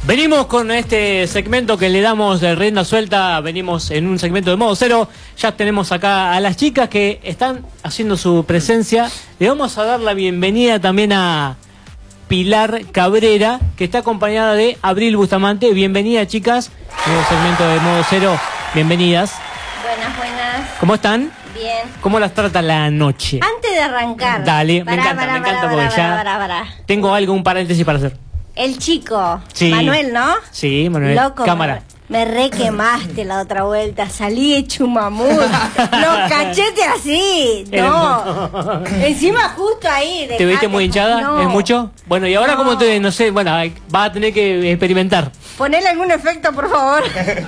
Venimos con este segmento que le damos de rienda suelta, venimos en un segmento de modo cero, ya tenemos acá a las chicas que están haciendo su presencia. Le vamos a dar la bienvenida también a Pilar Cabrera, que está acompañada de Abril Bustamante. Bienvenida, chicas, nuevo segmento de modo cero, bienvenidas. Buenas, buenas. ¿Cómo están? Bien. ¿Cómo las trata la noche? Antes de arrancar. Dale, me encanta porque ya tengo un paréntesis para hacer. El chico, Sí. Manuel, ¿no? Sí, Manuel. Loco, Cámara. me re quemaste la otra vuelta, salí hecho un mamut, los cachetes así, no. Encima justo ahí. ¿Te viste muy hinchada? No. ¿Es mucho? Bueno, y ahora No. como te, no sé, bueno, va a tener que experimentar. Ponele algún efecto, por favor.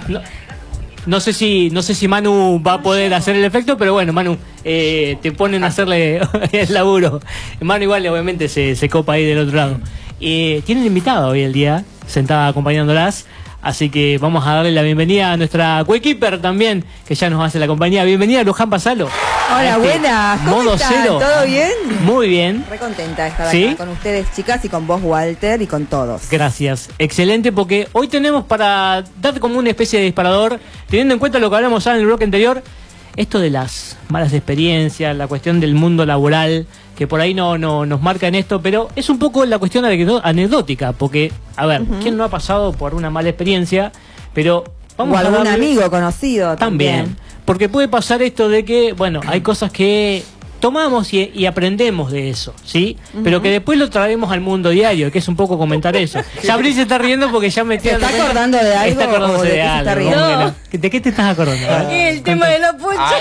No sé si Manu va a poder hacer el efecto, pero bueno, Manu, te ponen a hacerle el laburo. Manu igual obviamente se copa ahí del otro lado. Tienen invitada hoy el día, sentada acompañándolas, así que vamos a darle la bienvenida a nuestra coequiper también, que ya nos hace la compañía. Bienvenida, Luján Pasalo. Hola, buenas. ¿Cómo Modo están? cero. ¿Todo bien? Muy bien. Re contenta de estar ¿Sí? acá con ustedes, chicas, y con vos, Walter, y con todos. Gracias, excelente, porque hoy tenemos para darte como una especie de disparador, teniendo en cuenta lo que hablamos ya en el bloque anterior, esto de las malas experiencias, la cuestión del mundo laboral, que por ahí no nos marca en esto, pero es un poco la cuestión anecdótica, porque, a ver, ¿quién no ha pasado por una mala experiencia? Pero vamos O algún a darle... amigo conocido También, porque puede pasar esto de que, bueno, hay cosas que tomamos y aprendemos de eso, ¿sí? Pero que después lo traemos al mundo diario, que es un poco comentar eso. Ya Abril se está riendo porque ya me ¿Se está acordando de algo? Está acordándose o de de qué se está algo. riendo? No. ¿De qué te estás acordando? El tema de los puchos. Ay,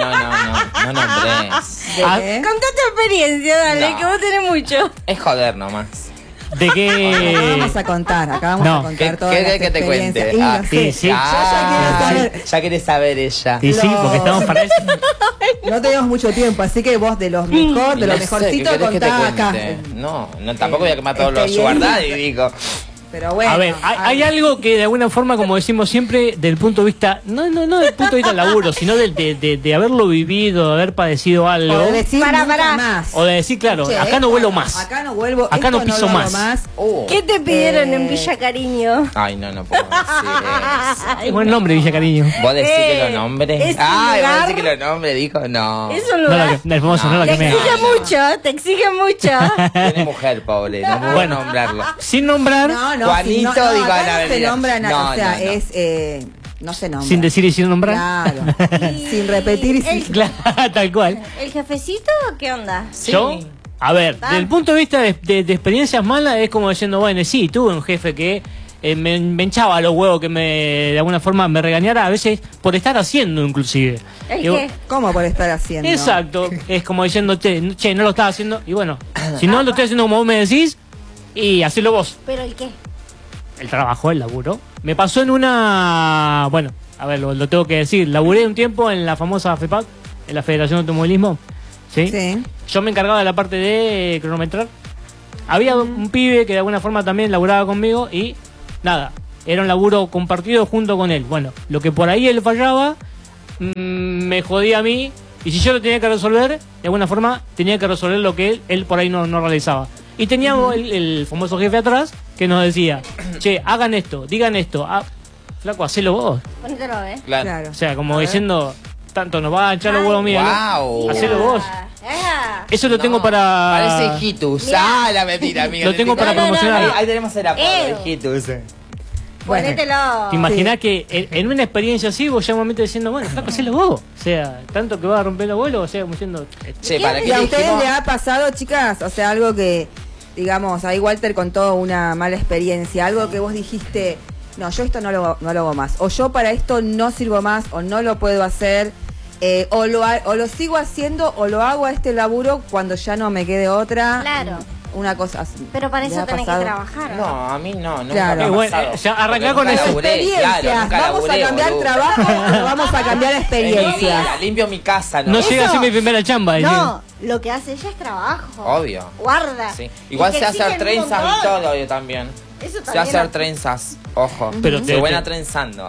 no nombres. ¿De Ah, qué? Contá tu experiencia, dale, No. que vos tenés mucho. Es joder nomás. ¿De Acá qué? vamos a contar, acá vamos No. a contar ¿Qué todas las querés que te experiencias. cuente? Y no Ah, sé, sí. yo ya quiero saber. Ya querés saber ella. Y sí, porque estamos para eso. No tenemos mucho tiempo, así que vos de los mejor, de No lo sé, mejorcito, ¿qué querés que te contá acá. cuente? No, tampoco voy a quemar todos los experiencia. sugar daddy, digo. Pero bueno. A ver, hay algo que de alguna forma, como decimos siempre, del punto de vista, no del punto de vista del laburo, sino de haberlo vivido, de haber padecido algo. O de decir Pará, nunca pará. más. O de decir, claro, Che, acá no vuelo más. Acá no vuelvo. Acá esto no piso lo hago más. ¿Qué te pidieron en Villa Cariño? Ay, no puedo decir Es buen nombre, Villa Cariño. eso. ¿Vos decís que lo nombre? ¿es un Ay, vos lugar? decís que lo nombre, dijo, no. Es un No, lugar. el famoso, no, No. lo Te que me... exige No. mucho, te exige mucho. Tiene mujer, pobre, no puedo Bueno. nombrarlo. Sin nombrar, No, Juanito, si no, digo, acá la no se verdad. nombra nada, No, o sea, no, no. es, no se nombra. sin decir y sin nombrar. Claro, sin repetir y sin... Claro, tal cual. ¿El jefecito qué onda? Sí. Yo, a ver, ¿Está? desde el punto de vista de experiencias malas, es como diciendo, bueno, sí, tuve un jefe que me hinchaba los huevos, que de alguna forma me regañara, a veces por estar haciendo inclusive. ¿El Digo, qué? ¿Cómo por estar haciendo? exacto, es como diciendo, che, no lo estás haciendo, y bueno, si no lo estoy haciendo como vos me decís, y hacelo vos. ¿Pero el qué? El trabajo, el laburo. Me pasó en una... Bueno, a ver, lo tengo que decir. Laburé un tiempo en la famosa FEPAC, en la Federación de Automovilismo. ¿Sí? Sí. Yo me encargaba de la parte de cronometrar. Había un pibe que de alguna forma también laburaba conmigo y nada, era un laburo compartido junto con él. Bueno, lo que por ahí él fallaba, me jodía a mí. Y si yo lo tenía que resolver, de alguna forma tenía que resolver lo que él por ahí no realizaba. Y teníamos el famoso jefe atrás que nos decía, che, hagan esto, digan esto. Ah, flaco, hacelo vos. Ponételo, Claro. Claro. O sea, como diciendo, tanto nos va a echar los huevos míos. ¿no? Wow. Hacelo vos. Eso lo tengo para... Parece hijitus. Mirá. Ah, la mentira, amiga. Lo tengo para No, no, no, promocionar. no. Ahí tenemos el apodo de hijitus. Ponételo. ¿Te imaginás que en una experiencia así vos ya un momento diciendo, bueno, flaco, hacelo vos? O sea, tanto que vas a romper el abuelo, o sea, como diciendo... Che, ¿para ¿Y qué a le ustedes dijimos? le ha pasado, chicas? O sea, algo que, digamos, ahí Walter contó una mala experiencia, algo que vos dijiste, no, yo esto no lo hago más, o yo para esto no sirvo más, o no lo puedo hacer, o lo sigo haciendo, o lo hago a este laburo cuando ya no me quede otra. Claro. Una cosa así. Pero para ¿Le eso ha tenés que pasado? trabajar. No, a mí no, nunca Claro. me ha Bueno, pasado. ya arrancá Porque con nunca eso. laburé, Experiencias, claro, nunca vamos laburé, a cambiar boludo. trabajo, pero vamos a cambiar En mi experiencias. vida, limpio mi casa, ¿no? No Eso- llega a ser mi primera chamba. decía. No, lo que hace ella es trabajo. Obvio. Guarda. Sí. Igual Y te sé hacer exigen un trenzas y montón. todo yo también. Eso Sé también hacer lo- trenzas, ojo. Pero Soy te- buena te- trenzando.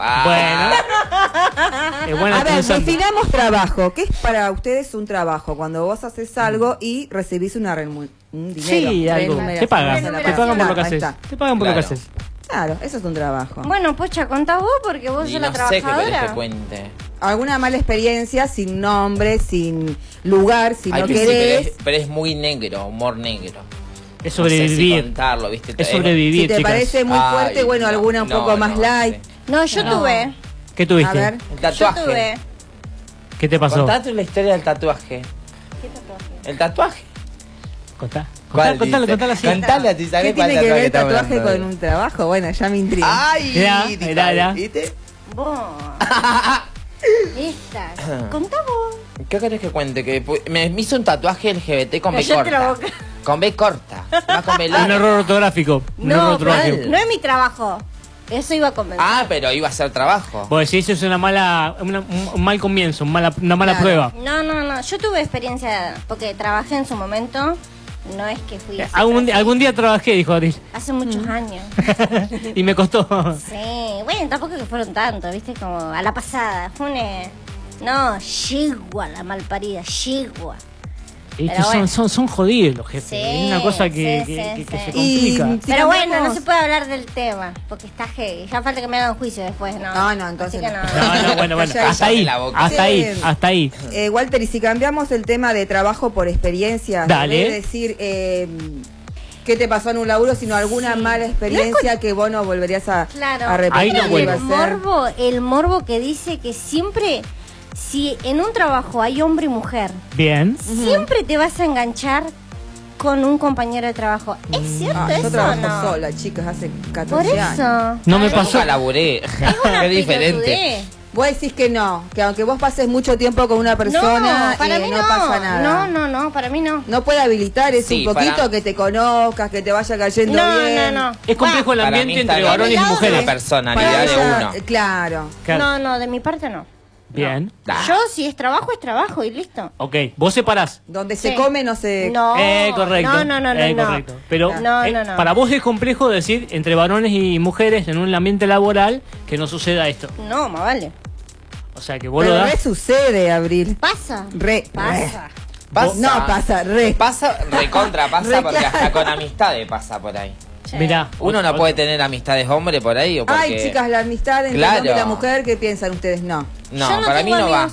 Bueno. Es buena A ver, pensando. definamos trabajo. ¿Qué es para ustedes un trabajo? Cuando vos haces algo y recibís un dinero. Sí, algo. remuneración. Te pagan. Esa es la Te pagan por lo que palabra. haces. Ahí está. Te pagan por lo que Claro. haces. Claro, eso es un trabajo. Bueno, Pocha, contá vos porque vos Y sos no la sé qué querés trabajadora. que cuente. Alguna mala experiencia sin nombre, sin lugar, si Ay, no que sí, querés. pero es muy negro, humor negro. Es No sé si sobrevivir. contarlo, ¿viste? Es sobrevivir, Si te chicas. parece muy Ay, fuerte, bueno, no, alguna un no, poco más no, light. sí. No, yo No. tuve. ¿Qué tuviste? A ver. El Yo tatuaje. tuve. ¿Qué te pasó? Contate la historia del tatuaje. ¿Qué tatuaje? ¿El tatuaje? Contá. ¿Cuál Contalo, dice? contalo así. Contale a ti, ¿Qué ¿sabés cuál tiene que ver el estamos tatuaje hablando? con un trabajo? Bueno, ya me intriga. ¡Ay! Mirá, Dijo, mirá. ¿viste? Vos. Esta. Contá vos. ¿Qué querés que cuente? Que me hizo un tatuaje LGBT con B Cállate la corta. boca. Con B corta. No con B Un larga. error ortográfico. Un error No, pero ortográfico. no es mi trabajo. Eso iba a convencer. Ah, pero iba a ser trabajo. Vos decís, eso es una mala, un mal comienzo, una mala Claro. prueba. No. Yo tuve experiencia porque trabajé en su momento. No es que fui así, Algún día trabajé, dijo Abril. hace muchos años. Y me costó. Sí, bueno, tampoco que fueron tantos, ¿viste? Como a la pasada. Fue no, yegua la malparida, yegua. Es Pero que bueno. son jodidos los jefes. Sí, es una cosa que, sí, que- sí, que sí. se Y complica. si Pero bueno, cambiamos- no se puede hablar del tema, porque está heavy. Ya falta que me hagan juicio después, ¿no? No, entonces Así que no. No, bueno. Calladita. Hasta ahí. la boca. Hasta ahí. Sí. Hasta ahí. Walter, y si cambiamos el tema de trabajo por experiencia, Dale. en vez de decir qué te pasó en un laburo, sino alguna mala experiencia que vos no volverías a Claro. repetir. Ahí no o vuelvo. a hacer. El morbo que dice que siempre, si en un trabajo hay hombre y mujer, Bien. siempre te vas a enganchar con un compañero de trabajo. ¿Es cierto Ah, eso yo o trabajo no? sola, chicas, hace Por 14 años. eso. No me Yo pasó. nunca laburé. Una Qué diferente. pelotudez. Vos decís que no, que aunque vos pases mucho tiempo con una persona, no, para mí no no. pasa nada. No, para mí no. No puede habilitar eso Sí, un poquito, para- que te conozcas, que te vaya cayendo bien. No. Es complejo el Para mí ambiente está entre bien. varones y Para mujeres. La personalidad Para de ella, uno. claro. Claro. No, de mi parte no. Bien. Ah. Yo, si es trabajo y listo. Ok. Vos separás. Donde Sí. se come no se... No. Correcto. No. Correcto. Pero No. para vos es complejo decir entre varones y mujeres en un ambiente laboral que no suceda esto. No, más vale. O sea que vos Pero lo re das. sucede, Abril. Pasa. Pasa. Pasa. No, pasa, re. Pasa, recontra pasa, Re porque claro. hasta con amistades pasa por ahí. Sí. Mirá. Uno no otro- puede tener amistades hombre por ahí o porque... Ay, chicas, la amistad entre Claro. el hombre y la mujer, ¿qué piensan ustedes? No. No, Yo no para mí tengo no va. amigos.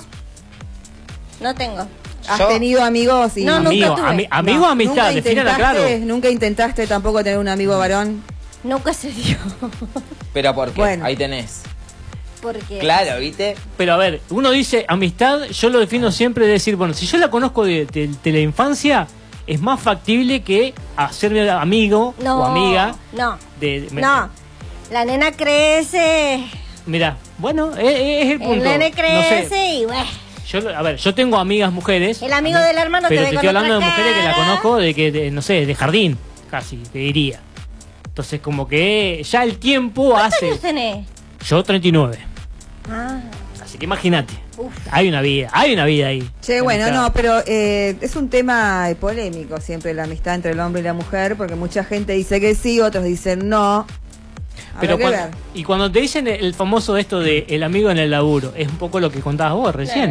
No tengo. ¿Has Yo- tenido amigos? Y... No, nunca Amigo, tuve. amigo o amistad, ¿Nunca defínala intentaste, claro. ¿Nunca intentaste tampoco tener un amigo varón? Nunca se dio. Pero porque Bueno. ahí tenés. Porque. Claro, ¿viste? Pero a ver, uno dice amistad, yo lo defino siempre de decir, bueno, si yo la conozco de la infancia, es más factible que hacerme amigo No. o amiga No. de... No. La nena crece. Mira, bueno, es el punto. El nene No crece sé. y bueno. A ver, yo tengo amigas mujeres. El amigo del hermano pero te ve te con estoy hablando de otra mujeres que la cara. conozco no sé, de jardín, casi, te diría. Entonces, como que ya el tiempo ¿Cuántos hace... años tenés? Yo 39. Ah. Así que imagínate. Uf. Hay una vida ahí. Che, bueno, Amistad. no, pero es un tema polémico siempre la amistad entre el hombre y la mujer, porque mucha gente dice que sí, otros dicen no. Habrá Pero que cuando, ver. y cuando te dicen el famoso esto de el amigo en el laburo, es un poco lo que contabas vos recién.